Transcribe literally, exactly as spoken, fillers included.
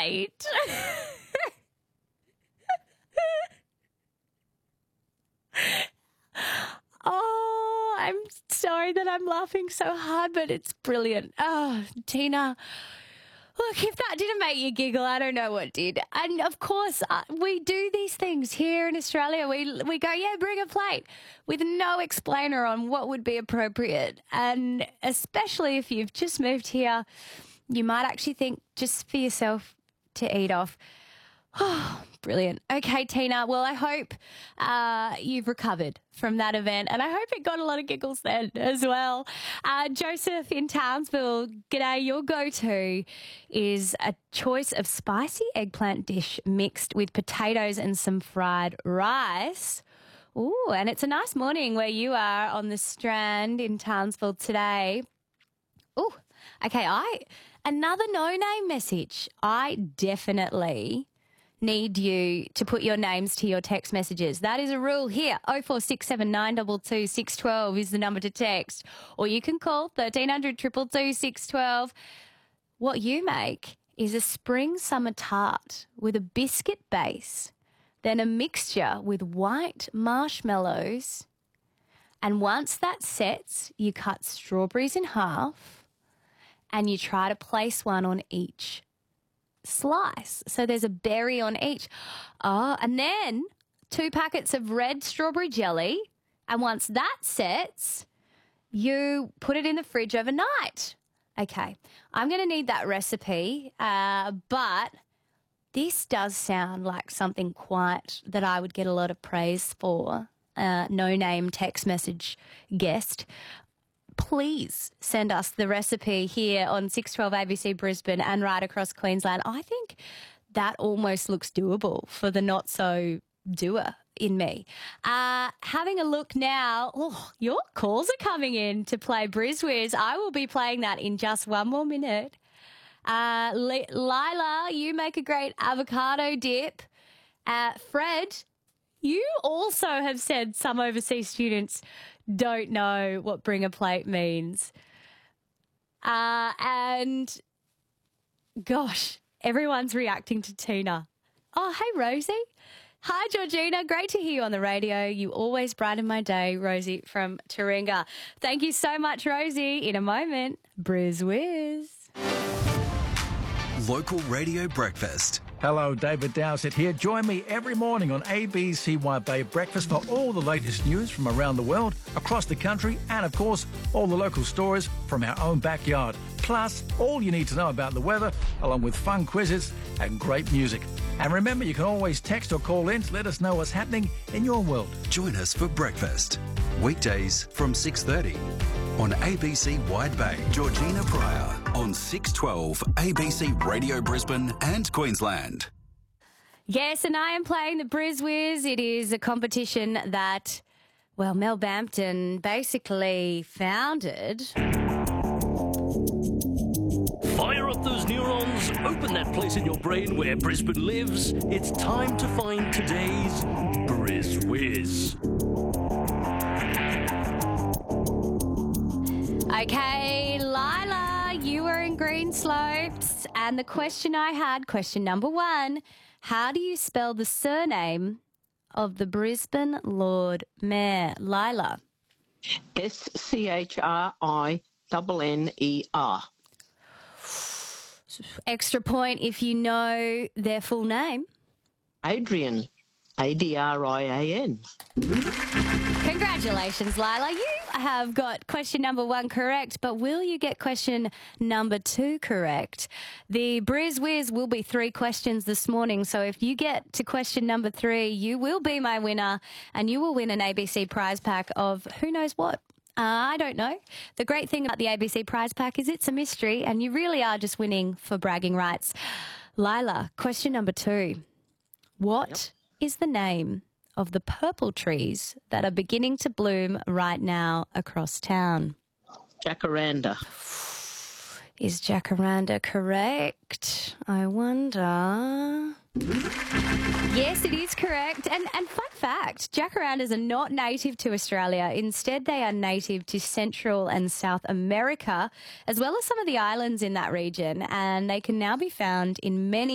plate. Oh, I'm sorry that I'm laughing so hard, but it's brilliant. Oh, Tina, look, if that didn't make you giggle, I don't know what did. And, of course, uh, we do these things here in Australia. We we go, yeah, bring a plate, with no explainer on what would be appropriate. And especially if you've just moved here, you might actually think just for yourself to eat off. Oh, brilliant. Okay, Tina. Well, I hope uh, you've recovered from that event, and I hope it got a lot of giggles then as well. Uh, Joseph in Townsville, g'day. Your go-to is a choice of spicy eggplant dish mixed with potatoes and some fried rice. Ooh, and it's a nice morning where you are on the Strand in Townsville today. Ooh, okay. I another no-name message. I definitely need you to put your names to your text messages. That is a rule here. oh four six seven nine two two six one two is the number to text. Or you can call thirteen hundred two two two six one two. What you make is a spring summer tart with a biscuit base, then a mixture with white marshmallows. And once that sets, you cut strawberries in half and you try to place one on each slice. So there's a berry on each. Oh, and then two packets of red strawberry jelly. And once that sets, you put it in the fridge overnight. Okay, I'm going to need that recipe, uh, but this does sound like something quite that I would get a lot of praise for. Uh, no-name text message guest. Please send us the recipe here on six twelve A B C Brisbane and right across Queensland. I think that almost looks doable for the not-so-doer in me. Uh, having a look now, oh, your calls are coming in to play BrizWiz. I will be playing that in just one more minute. Uh, L- Lila, you make a great avocado dip. Uh, Fred, you also have said some overseas students don't know what bring a plate means. Uh, and, gosh, everyone's reacting to Tina. Oh, hey, Rosie. Hi, Georgina. Great to hear you on the radio. You always brighten my day, Rosie from Taringa. Thank you so much, Rosie. In a moment, BrizWiz. Local Radio Breakfast. Hello, David Dowsett here. Join me every morning on A B C Y Bay Breakfast for all the latest news from around the world, across the country, and, of course, all the local stories from our own backyard. Plus, all you need to know about the weather, along with fun quizzes and great music. And remember, you can always text or call in to let us know what's happening in your world. Join us for breakfast. Weekdays from six thirty on A B C Wide Bay. Georgina Pryor on six twelve A B C Radio Brisbane and Queensland. Yes, and I am playing the BrizWiz. It is a competition that, well, Mel Bampton basically founded. Fire up those neurons, open that place in your brain where Brisbane lives. It's time to find today's BrizWiz. Okay, Lila, you were in Green Slopes, and the question I had, question number one, how do you spell the surname of the Brisbane Lord Mayor? Lila. S C H R I N N E R. Extra point if you know their full name. Adrian, A D R I A N. Congratulations, Lila. You have got question number one correct, but will you get question number two correct? The BrizWiz will be three questions this morning, so if you get to question number three, you will be my winner, and you will win an A B C prize pack of who knows what. Uh, I don't know. The great thing about the A B C prize pack is it's a mystery, and you really are just winning for bragging rights. Lila, question number two. What yep. is the name of the purple trees that are beginning to bloom right now across town? Jacaranda. Is jacaranda correct? I wonder. Yes, it is correct. And and fun fact, jacarandas are not native to Australia. Instead, they are native to Central and South America, as well as some of the islands in that region. And they can now be found in many